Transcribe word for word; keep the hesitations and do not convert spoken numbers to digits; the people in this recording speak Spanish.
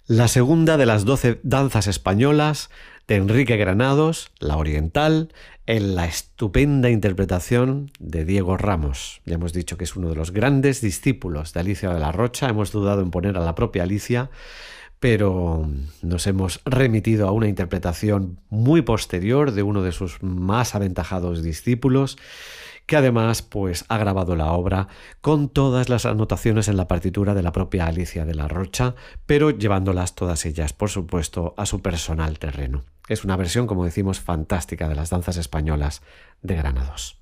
La segunda de las doce danzas españolas de Enrique Granados, la oriental, en la estupenda interpretación de Diego Ramos. Ya hemos dicho que es uno de los grandes discípulos de Alicia de la Rocha. Hemos dudado en poner a la propia Alicia, pero nos hemos remitido a una interpretación muy posterior de uno de sus más aventajados discípulos, que además pues, ha grabado la obra con todas las anotaciones en la partitura de la propia Alicia de la Rocha, pero llevándolas todas ellas, por supuesto, a su personal terreno. Es una versión, como decimos, fantástica de las danzas españolas de Granados.